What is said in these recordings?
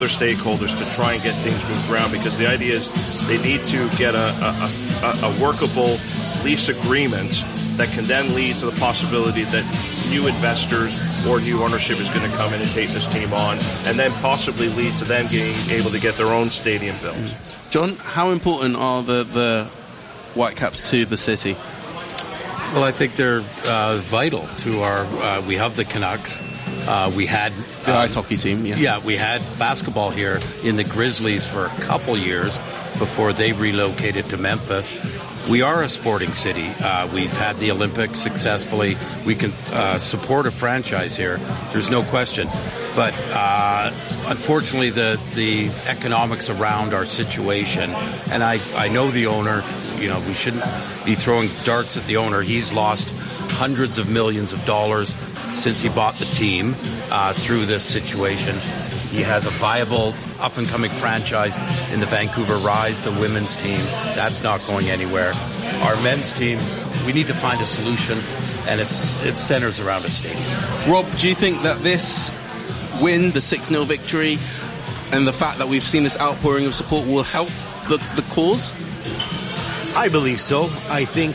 other stakeholders to try and get things moved around, because the idea is they need to get a workable lease agreement that can then lead to the possibility that new investors or new ownership is going to come in and take this team on, and then possibly lead to them being able to get their own stadium built. John, how important are the Whitecaps to the city? Well, I think they're vital to our... we have the Canucks. We had... the ice hockey team, yeah. Yeah, we had basketball here in the Grizzlies for a couple years before they relocated to Memphis. We are a sporting city. We've had the Olympics successfully. We can support a franchise here. There's no question. But unfortunately, the economics around our situation, and I know the owner, we shouldn't be throwing darts at the owner. He's lost hundreds of millions of dollars since he bought the team through this situation. He has a viable up-and-coming franchise in the Vancouver Rise, the women's team. That's not going anywhere. Our men's team, we need to find a solution, and it centers around a stadium. Rob, do you think that this win, the 6-0 victory, and the fact that we've seen this outpouring of support will help the cause? I believe so. I think,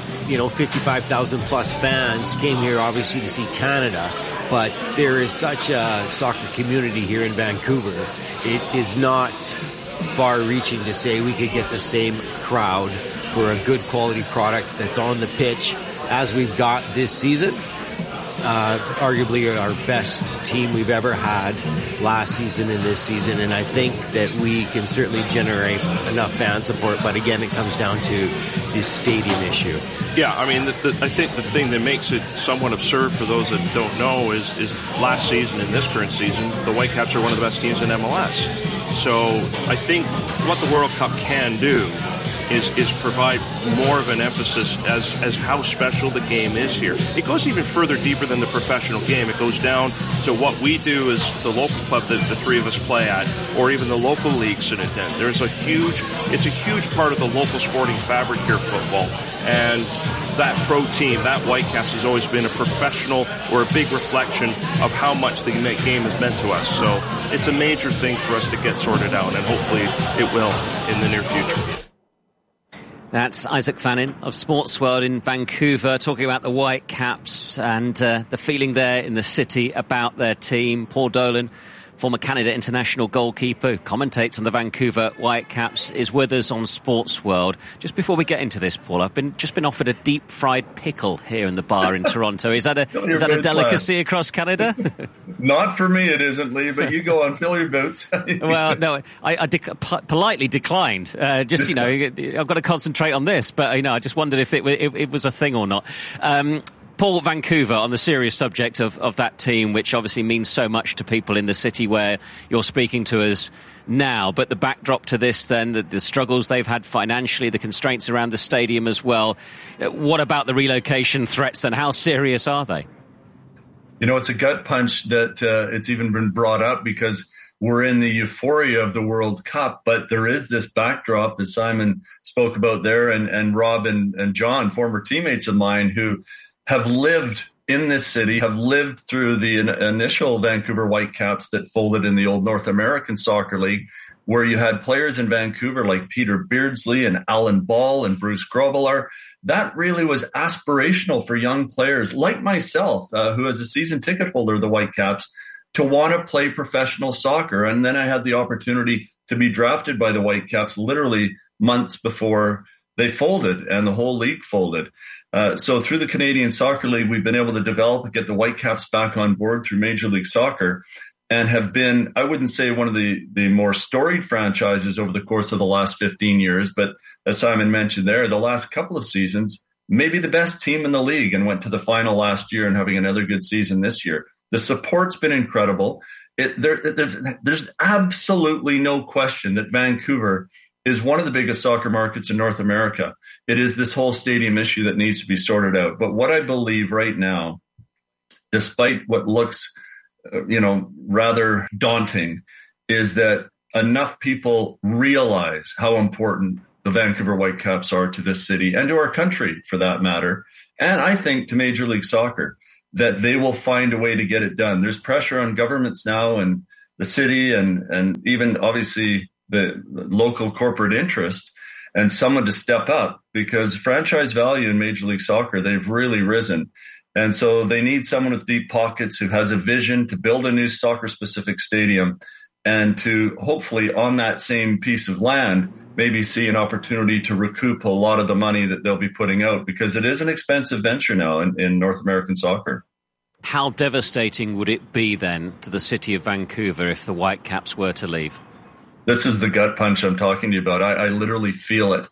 55,000 plus fans came here obviously to see Canada, but there is such a soccer community here in Vancouver. It is not far-reaching to say we could get the same crowd for a good quality product that's on the pitch as we've got this season. Arguably our best team we've ever had last season and this season, and I think that we can certainly generate enough fan support, but again, it comes down to this stadium issue. Yeah, I mean, I think the thing that makes it somewhat absurd for those that don't know is last season and this current season, the Whitecaps are one of the best teams in MLS. So I think what the World Cup can do is provide more of an emphasis as how special the game is here. It goes even further deeper than the professional game. It goes down to what we do as the local club that the three of us play at, or even the local leagues in it. It's a huge part of the local sporting fabric here, football. And that pro team, that Whitecaps, has always been a professional or a big reflection of how much the game has meant to us. So it's a major thing for us to get sorted out, and hopefully it will in the near future. That's Isaac Fannin of Sports World in Vancouver talking about the Whitecaps and the feeling there in the city about their team. Paul Dolan, former Canada international goalkeeper who commentates on the Vancouver Whitecaps, is with us on Sports World. Just before we get into this, Paul, I've just been offered a deep fried pickle here in the bar in Toronto. Is that a delicacy across Canada? Not for me, it isn't, Lee. But you go on, fill your boots. Well, no, I politely declined. I've got to concentrate on this. But I just wondered if it was a thing or not. Paul, Vancouver, on the serious subject of that team, which obviously means so much to people in the city where you're speaking to us now, but the backdrop to this then, the struggles they've had financially, the constraints around the stadium as well. What about the relocation threats then? How serious are they? It's a gut punch that it's even been brought up because we're in the euphoria of the World Cup, but there is this backdrop, as Simon spoke about there, and Rob and John, former teammates of mine who have lived in this city, have lived through the initial Vancouver Whitecaps that folded in the old North American Soccer League, where you had players in Vancouver like Peter Beardsley and Alan Ball and Bruce Grobbelaar. That really was aspirational for young players like myself, who is a season ticket holder of the Whitecaps, to want to play professional soccer. And then I had the opportunity to be drafted by the Whitecaps literally months before they folded and the whole league folded. So through the Canadian Soccer League, we've been able to develop and get the Whitecaps back on board through Major League Soccer, and have been, I wouldn't say one of the more storied franchises over the course of the last 15 years, but as Simon mentioned there, the last couple of seasons, maybe the best team in the league, and went to the final last year and having another good season this year. The support's been incredible. There's absolutely no question that Vancouver is one of the biggest soccer markets in North America. It is this whole stadium issue that needs to be sorted out. But what I believe right now, despite what looks, rather daunting, is that enough people realize how important the Vancouver Whitecaps are to this city and to our country, for that matter. And I think to Major League Soccer, that they will find a way to get it done. There's pressure on governments now, and the city and even obviously the local corporate interest, and someone to step up, because franchise value in Major League Soccer, they've really risen. And so they need someone with deep pockets who has a vision to build a new soccer-specific stadium and to hopefully on that same piece of land maybe see an opportunity to recoup a lot of the money that they'll be putting out, because it is an expensive venture now in North American soccer. How devastating would it be then to the city of Vancouver if the Whitecaps were to leave? This is the gut punch I'm talking to you about. I literally feel it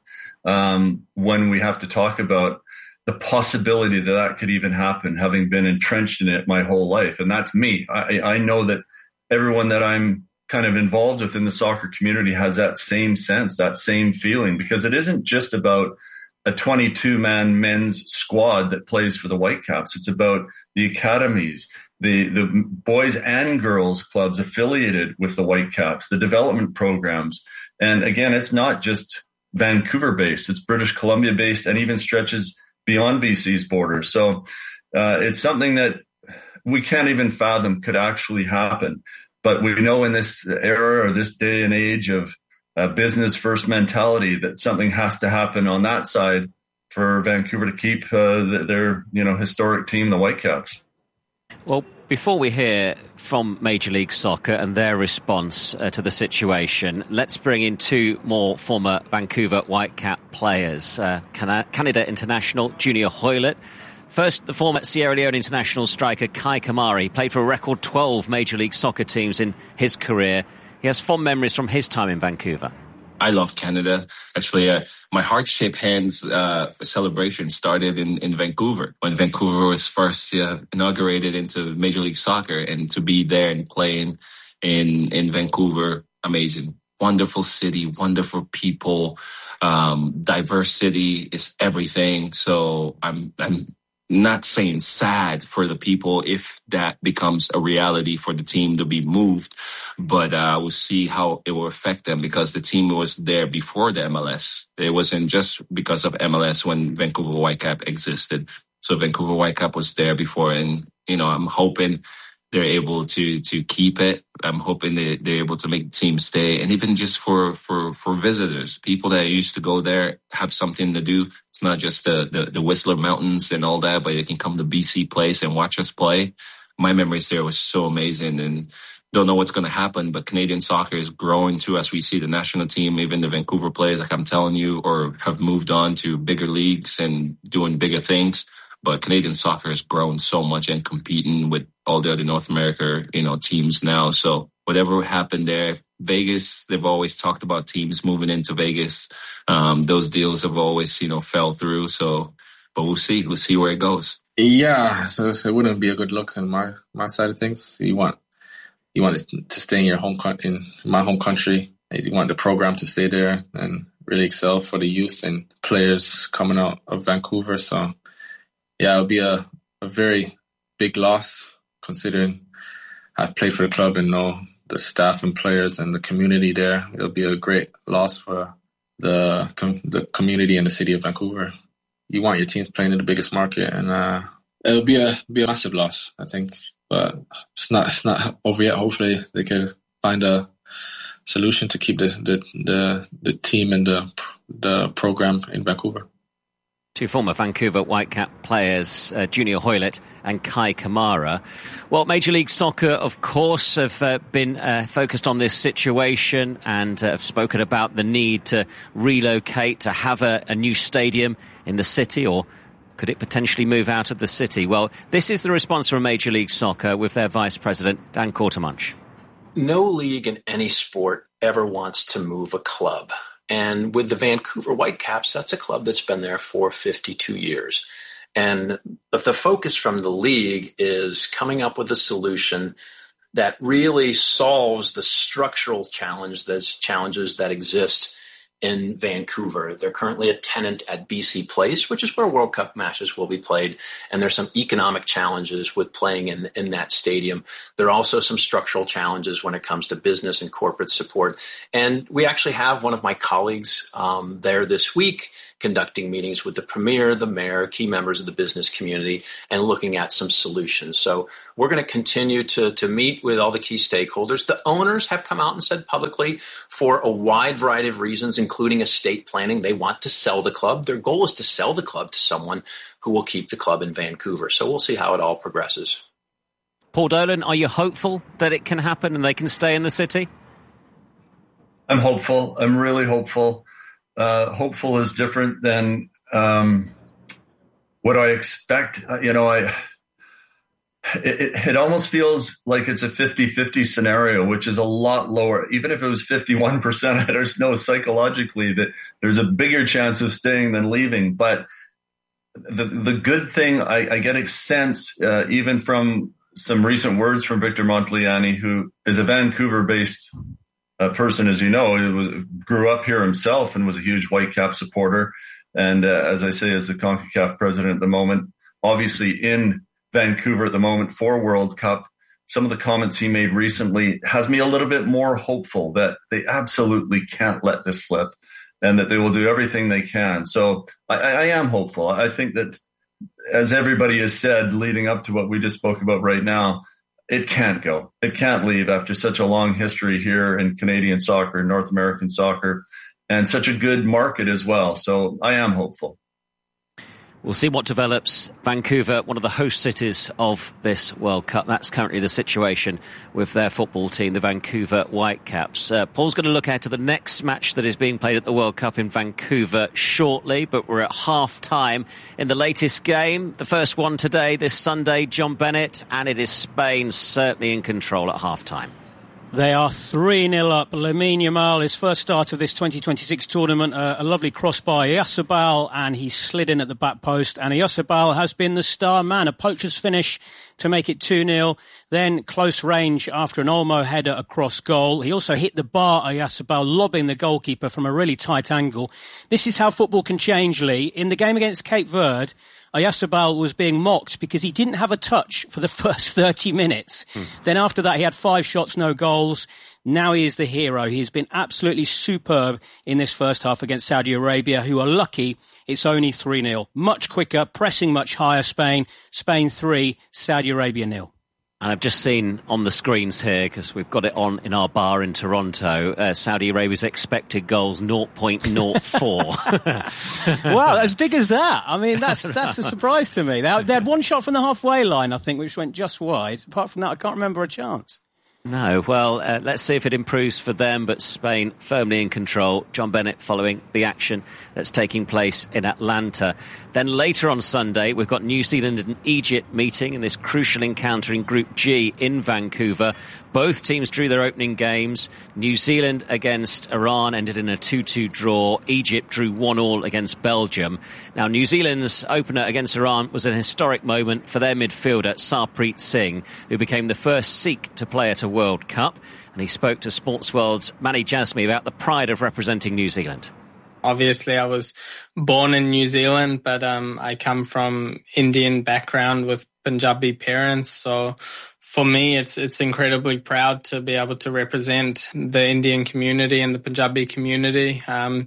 when we have to talk about the possibility that that could even happen, having been entrenched in it my whole life. And that's me. I know that everyone that I'm kind of involved with in the soccer community has that same sense, that same feeling, because it isn't just about a 22-man men's squad that plays for the Whitecaps. It's about the academies, the boys and girls clubs affiliated with the Whitecaps, the development programs. And again, it's not just Vancouver-based. It's British Columbia-based and even stretches beyond BC's borders. So it's something that we can't even fathom could actually happen. But we know in this era or this day and age of business first mentality that something has to happen on that side for Vancouver to keep their historic team, the Whitecaps. Well, before we hear from Major League Soccer and their response to the situation, let's bring in two more former Vancouver Whitecap players. Canada international Junior Hoilett. First, the former Sierra Leone international striker Kai Kamara played for a record 12 Major League Soccer teams in his career. He has fond memories from his time in Vancouver. I love Canada. Actually, my heart-shaped hands celebration started in Vancouver, when Vancouver was first inaugurated into Major League Soccer, and to be there and playing in Vancouver, amazing. Wonderful city, wonderful people, diverse city is everything. So I'm not saying sad for the people if that becomes a reality for the team to be moved, but we'll see how it will affect them, because the team was there before the MLS. It wasn't just because of MLS when Vancouver Whitecap existed. So Vancouver Whitecap was there before, and I'm hoping they're able to keep it. I'm hoping they're able to make the team stay, and even just for visitors, people that used to go there have something to do. It's not just the Whistler Mountains and all that, but they can come to BC Place and watch us play. My memories there was so amazing, and don't know what's going to happen, but Canadian soccer is growing too, as we see the national team, even the Vancouver players, like I'm telling you, or have moved on to bigger leagues and doing bigger things. But Canadian soccer has grown so much and competing with all the other North America, teams now. So whatever happened there, Vegas, they've always talked about teams moving into Vegas. Those deals have always, fell through. So, but we'll see. We'll see where it goes. Yeah, so it wouldn't be a good look on my side of things. You want to stay in your in my home country. You want the program to stay there and really excel for the youth and players coming out of Vancouver. So, yeah, it'll be a very big loss, considering I've played for the club and know the staff and players and the community there. It'll be a great loss for the community and the city of Vancouver. You want your team playing in the biggest market, and it'll be a massive loss, I think. But it's not over yet. Hopefully, they can find a solution to keep the team and the program in Vancouver. Two former Vancouver Whitecap players, Junior Hoilett and Kai Kamara. Well, Major League Soccer, of course, have been focused on this situation and have spoken about the need to relocate, to have a new stadium in the city, or could it potentially move out of the city? Well, this is the response from Major League Soccer with their Vice President, Dan Kortemunch. No league in any sport ever wants to move a club. And with the Vancouver Whitecaps, that's a club that's been there for 52 years. And the focus from the league is coming up with a solution that really solves the structural challenges that exist in Vancouver. They're currently a tenant at BC Place, which is where World Cup matches will be played. And there's some economic challenges with playing in that stadium. There are also some structural challenges when it comes to business and corporate support. And we actually have one of my colleagues there this week conducting meetings with the premier, the mayor, key members of the business community, and looking at some solutions. So we're going to continue to meet with all the key stakeholders. The owners have come out and said publicly, for a wide variety of reasons, including estate planning, they want to sell the club. Their goal is to sell the club to someone who will keep the club in Vancouver. So we'll see how it all progresses. Paul Dolan, are you hopeful that it can happen and they can stay in the city? I'm hopeful. I'm really hopeful. Hopeful is different than what I expect. It almost feels like it's a 50-50 scenario, which is a lot lower. Even if it was 51%, I just know psychologically that there's a bigger chance of staying than leaving. But the good thing, I get a sense, even from some recent words from Victor Montagliani, who is a Vancouver-based person, as you know, grew up here himself and was a huge Whitecap supporter. And as I say, as the CONCACAF president at the moment, obviously in Vancouver at the moment for World Cup, some of the comments he made recently has me a little bit more hopeful that they absolutely can't let this slip and that they will do everything they can. So I am hopeful. I think that, as everybody has said leading up to what we just spoke about right now, it can't go. It can't leave after such a long history here in Canadian soccer, North American soccer, and such a good market as well. So I am hopeful. We'll see what develops. Vancouver, one of the host cities of this World Cup. That's currently the situation with their football team, the Vancouver Whitecaps. Paul's going to look ahead to the next match that is being played at the World Cup in Vancouver shortly, but we're at half-time in the latest game. The first one today, this Sunday, John Bennett, and it is Spain certainly in control at half-time. They are 3-0 up. Lamine Yamal, his first start of this 2026 tournament, a lovely cross by Oyarzabal, and he slid in at the back post. And Oyarzabal has been the star man, a poacher's finish to make it 2-0. Then close range after an Olmo header across goal. He also hit the bar, Oyarzabal, lobbing the goalkeeper from a really tight angle. This is how football can change, Lee. In the game against Cape Verde, Oyarzabal was being mocked because he didn't have a touch for the first 30 minutes. Then after that, he had 5 shots, no goals. Now he is the hero. He has been absolutely superb in this first half against Saudi Arabia, who are lucky it's only 3-0. Much quicker, pressing much higher, Spain. Spain 3, Saudi Arabia 0. And I've just seen on the screens here, because we've got it on in our bar in Toronto, Saudi Arabia's expected goals 0.04. Wow, as big as that. I mean, that's a surprise to me. They had one shot from the halfway line, I think, which went just wide. Apart from that, I can't remember a chance. No, well, let's see if it improves for them, but Spain firmly in control. John Bennett following the action that's taking place in Atlanta. Then later on Sunday, we've got New Zealand and Egypt meeting in this crucial encounter in Group G in Vancouver. Both teams drew their opening games. New Zealand against Iran ended in a 2-2 draw. Egypt drew 1-1 against Belgium. Now, New Zealand's opener against Iran was an historic moment for their midfielder, Sarpreet Singh, who became the first Sikh to play at a World Cup. And he spoke to Sportsworld's Manny Jasmy about the pride of representing New Zealand. Obviously, I was born in New Zealand, but I come from Indian background with Punjabi parents. So for me, it's incredibly proud to be able to represent the Indian community and the Punjabi community,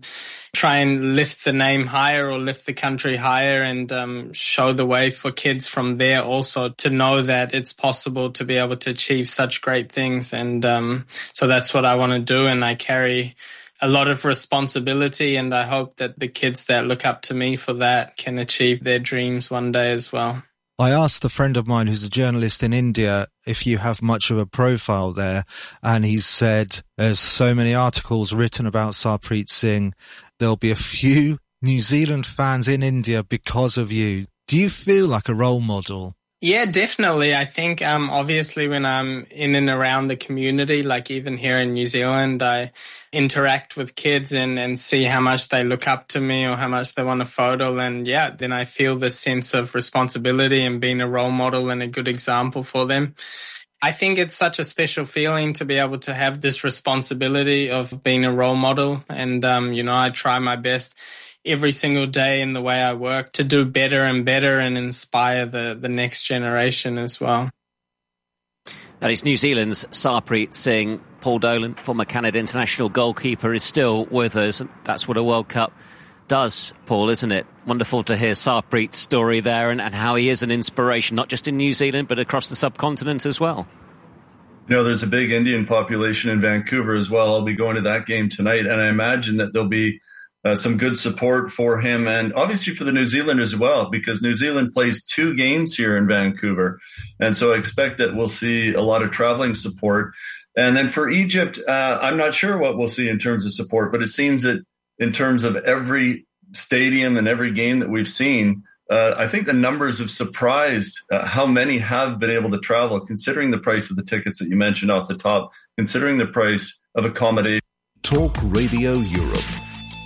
try and lift the name higher or lift the country higher and show the way for kids from there also to know that it's possible to be able to achieve such great things. And so that's what I want to do. And I carry a lot of responsibility, and I hope that the kids that look up to me for that can achieve their dreams one day as well. I asked a friend of mine who's a journalist in India if you have much of a profile there, and he said there's so many articles written about Sarpreet Singh, there'll be a few New Zealand fans in India because of you. Do you feel like a role model? Yeah, definitely. I think obviously when I'm in and around the community, like even here in New Zealand, I interact with kids and see how much they look up to me or how much they want a photo. And yeah, then I feel this sense of responsibility and being a role model and a good example for them. I think it's such a special feeling to be able to have this responsibility of being a role model. And, I try my best every single day in the way I work to do better and better and inspire the next generation as well. That is New Zealand's Sarpreet Singh. Paul Dolan, former Canada international goalkeeper, is still with us. That's what a World Cup does, Paul, isn't it? Wonderful to hear Sarpreet's story there and how he is an inspiration, not just in New Zealand, but across the subcontinent as well. There's a big Indian population in Vancouver as well. I'll be going to that game tonight, and I imagine that there'll be some good support for him, and obviously for the New Zealanders as well, because New Zealand plays 2 games here in Vancouver. And so I expect that we'll see a lot of traveling support. And then for Egypt, I'm not sure what we'll see in terms of support, but it seems that in terms of every stadium and every game that we've seen, I think the numbers have surprised how many have been able to travel, considering the price of the tickets that you mentioned off the top, considering the price of accommodation. Talk Radio Europe.